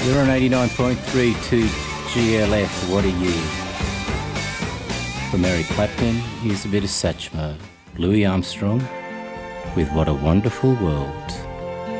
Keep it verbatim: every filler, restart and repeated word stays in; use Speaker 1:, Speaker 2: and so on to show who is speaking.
Speaker 1: You're on eighty-nine point three to G L F, what a year. From Eric Clapton, here's a bit of Satchmo. Louis Armstrong with What a Wonderful World.